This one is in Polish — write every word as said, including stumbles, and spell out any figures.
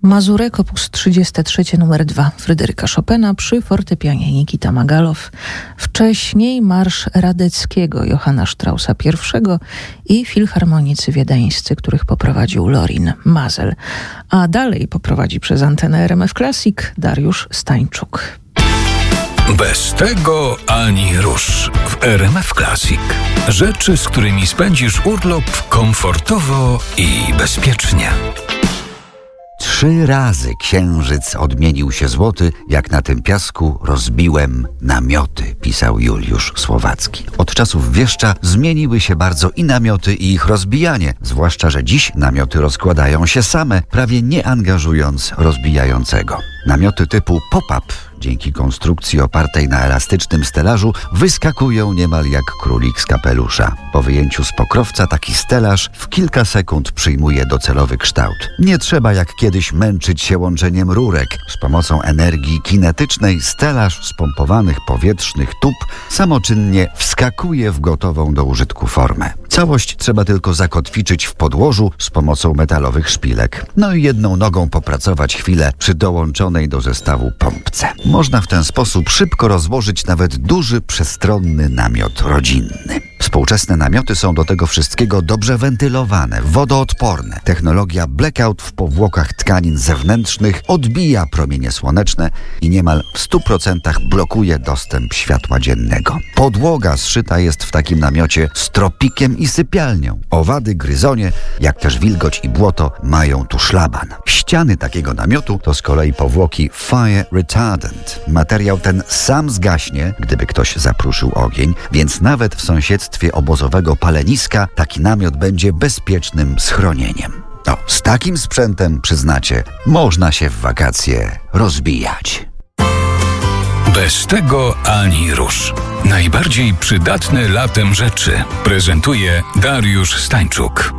Mazurek op. trzydziesty trzy numer dwa Fryderyka Chopina przy fortepianie Nikita Magalow. Wcześniej marsz Radeckiego Johanna Straussa pierwszego i filharmonicy wiedeńscy, których poprowadził Lorin Maazel. A dalej poprowadzi przez antenę R M F Classic Dariusz Stańczuk. Bez tego ani rusz w R M F Classic. Rzeczy, z którymi spędzisz urlop komfortowo i bezpiecznie. Trzy razy księżyc odmienił się złoty, jak na tym piasku rozbiłem namioty, pisał Juliusz Słowacki. Od czasów wieszcza zmieniły się bardzo i namioty, i ich rozbijanie, zwłaszcza że dziś namioty rozkładają się same, prawie nie angażując rozbijającego. Namioty typu pop-up, dzięki konstrukcji opartej na elastycznym stelażu, wyskakują niemal jak królik z kapelusza. Po wyjęciu z pokrowca taki stelaż w kilka sekund przyjmuje docelowy kształt. Nie trzeba jak kiedyś męczyć się łączeniem rurek. Z pomocą energii kinetycznej stelaż spompowanych powietrznych tub samoczynnie wskakuje w gotową do użytku formę. Całość trzeba tylko zakotwiczyć w podłożu z pomocą metalowych szpilek. No i jedną nogą popracować chwilę przy dołączonej do zestawu pompce. Można w ten sposób szybko rozłożyć nawet duży, przestronny namiot rodzinny. Współczesne namioty są do tego wszystkiego dobrze wentylowane, wodoodporne. Technologia blackout w powłokach tkanin zewnętrznych odbija promienie słoneczne i niemal w stu procentach blokuje dostęp światła dziennego. Podłoga zszyta jest w takim namiocie z tropikiem i sypialnią. Owady, gryzonie, jak też wilgoć i błoto mają tu szlaban. Ściany takiego namiotu to z kolei powłoki fire retardant. Materiał ten sam zgaśnie, gdyby ktoś zapruszył ogień, więc nawet w sąsiedztwie obozowego paleniska taki namiot będzie bezpiecznym schronieniem. No, z takim sprzętem, przyznacie, można się w wakacje rozbijać. Bez tego ani rusz. Najbardziej przydatne latem rzeczy prezentuje Dariusz Stańczuk.